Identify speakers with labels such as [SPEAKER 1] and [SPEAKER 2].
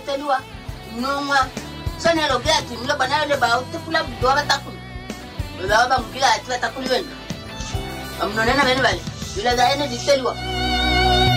[SPEAKER 1] telua. Noma. Sana lo gati mlo bana le ba utfula bidwa batakulu. Lo ba mkila atwa takulu wena. Amnonena bene bale. Bila daene ditelua.